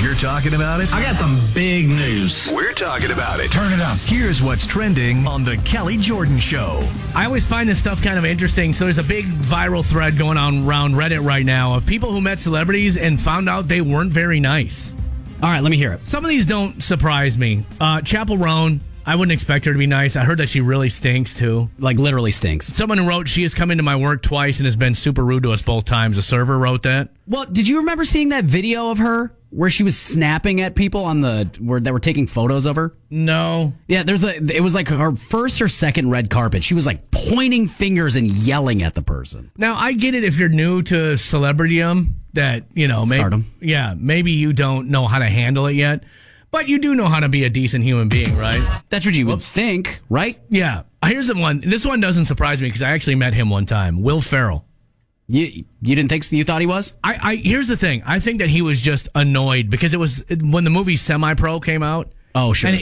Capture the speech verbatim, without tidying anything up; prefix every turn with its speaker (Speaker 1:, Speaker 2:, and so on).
Speaker 1: You're talking about it?
Speaker 2: I got some big news.
Speaker 1: We're talking about it.
Speaker 2: Turn it up.
Speaker 1: Here's what's trending on The Kelly Jordan Show.
Speaker 3: I always find this stuff kind of interesting. So there's a big viral thread going on around Reddit right now of people who met celebrities and found out they weren't very nice.
Speaker 4: All right, let me hear it.
Speaker 3: Some of these don't surprise me. Uh, Chappell Roan, I wouldn't expect her to be nice. I heard that she really stinks, too.
Speaker 4: Like, literally stinks.
Speaker 3: Someone who wrote, she has come into my work twice and has been super rude to us both times. A server wrote that.
Speaker 4: Well, did you remember seeing that video of her where she was snapping at people on the where that were taking photos of her?
Speaker 3: No.
Speaker 4: Yeah, there's a. It was like her first or second red carpet. She was like pointing fingers and yelling at the person.
Speaker 3: Now, I get it if you're new to celebrityum that, you know, maybe,
Speaker 4: Stardom.
Speaker 3: yeah, maybe you don't know how to handle it yet. But you do know how to be a decent human being, right?
Speaker 4: That's what you would think, right?
Speaker 3: Yeah. Here's the one. This one doesn't surprise me because I actually met him one time. Will Ferrell.
Speaker 4: You you didn't think so? You thought he was?
Speaker 3: I, I here's the thing. I think that he was just annoyed because it was when the movie Semi-Pro came out.
Speaker 4: Oh, sure.
Speaker 3: And